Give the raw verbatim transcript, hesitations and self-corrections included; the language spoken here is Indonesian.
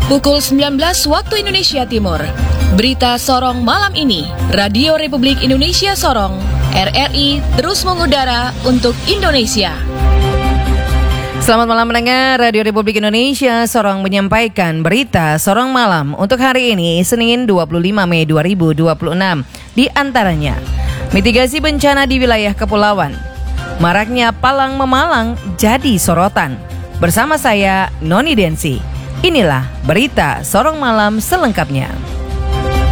Pukul sembilan belas waktu Indonesia Timur. Berita Sorong malam ini. Radio Republik Indonesia Sorong, R R I terus mengudara untuk Indonesia. Selamat malam pendengar, Radio Republik Indonesia Sorong menyampaikan berita Sorong malam untuk hari ini, Senin dua puluh lima Mei dua ribu dua puluh enam. Di antaranya, mitigasi bencana di wilayah kepulauan. Maraknya palang memalang jadi sorotan. Bersama saya, Noni Densi. Inilah berita Sorong malam selengkapnya.